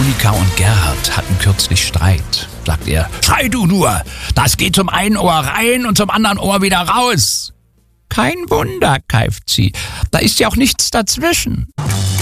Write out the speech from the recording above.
Monika und Gerhard hatten kürzlich Streit. Sagt er, schrei du nur, das geht zum einen Ohr rein und zum anderen Ohr wieder raus. Kein Wunder, keift sie, da ist ja auch nichts dazwischen.